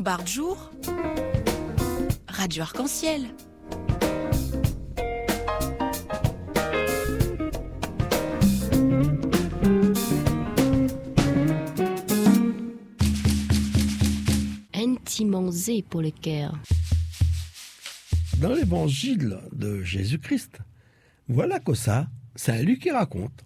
Montbard jour, Radio Arc-en-Ciel. Intimement pour le cœur. Dans l'évangile de Jésus-Christ, voilà que ça, c'est Luc qui raconte.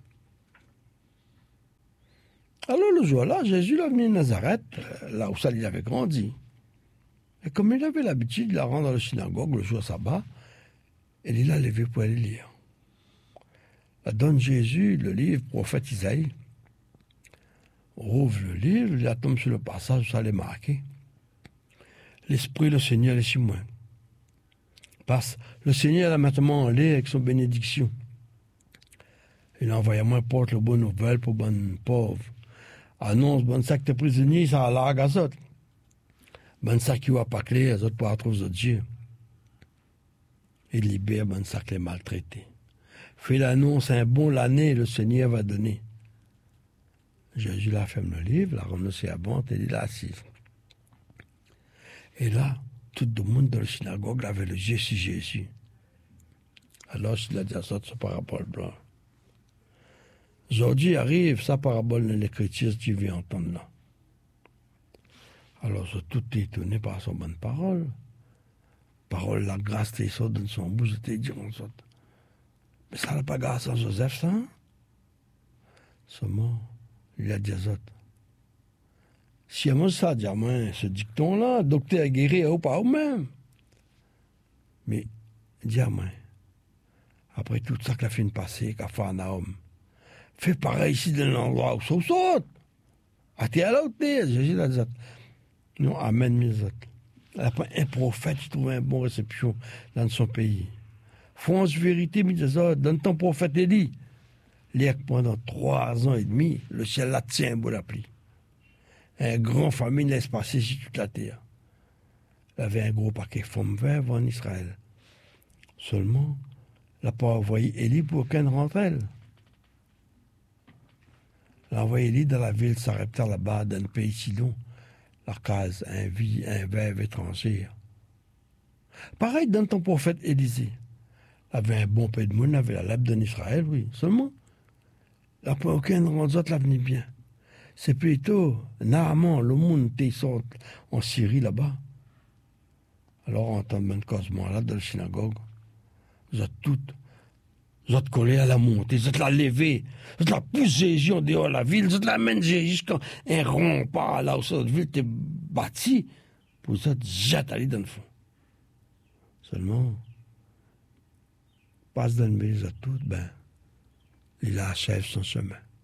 Alors le jour-là, Jésus est venu à Nazareth, là où ça il avait grandi. Et comme il avait l'habitude, il la rendre dans la synagogue le jour sabbat, et il l'a levé pour aller lire. Là donne Jésus le livre prophète Isaïe. Rouvre le livre, il tombe sur le passage où ça l'est marqué. L'Esprit le Seigneur est sur moi. Parce le Seigneur a maintenant en l'air avec son bénédiction. Il a envoyé à moi porte le bonne nouvelle pour bonne pauvre. Annonce bonne sac de prisonniers, ça a l'argue à autres. Bonne sac qui va pas clair, les autres pour retrouver Dieu. Il libère bonne sac les maltraités. Fait l'annonce, un bon l'année, le Seigneur va donner. Jésus la ferme le livre, la renoncé à bande et il l'a assise. Et là, tout le monde dans la synagogue avait le yeux sur Jésus. Alors, il a dit à ça, sa parabole blanc. Aujourd'hui arrive sa parabole dans l'écriture, tu viens entendre là. Alors, ils sont tout étonnés par son bonne parole. Parole, la grâce, t'es ça dans son bouche, t'es dit, on saute. Mais ça n'a pas grâce à Joseph, ça? Seulement, il a dit à ça. Si moi ça, dit à moi, ce dicton-là, docteur guéri ou pas ou même. Mais, dis à moi, après tout ça qu'il a fait une passée, qu'a fait un homme, fais pareil ici dans l'endroit où ça saute. Ah, t'es à l'autre, Jésus l'a dit. Non, amen, mes autres. Après, un prophète qui trouve une bonne réception dans son pays. France vérité, mes autres, donne ton prophète Élie. L'air pendant 3 ans et demi, le ciel la tient un beau la pluie. Un grand famine laisse passer sur toute la terre. Il avait un gros paquet de femmes vertes en Israël. Seulement, il n'a pas envoyé Élie pour aucun d'entre elles. Il a envoyé Élie dans la ville Sarepta là-bas, dans le pays Sidon, la case, un veuve étranger. Pareil dans ton prophète Élisée. Il avait un bon peu de monde, il avait la lèpre en Israël, oui. Seulement, il n'a pas aucun d'entre elles l'avenir bien. C'est plutôt Naaman, le monde qui sort en Syrie là-bas. Alors, en tant que cosement là, dans la synagogue, vous êtes collés à la montée, vous êtes la levé, vous êtes la poussé Jésus en dehors de la ville, vous êtes la main Jésus jusqu'à un rempart là où cette ville était bâtie, pour vous êtes jeté aller dans le fond. Seulement, passe dans le milieu de tout, il achève son chemin.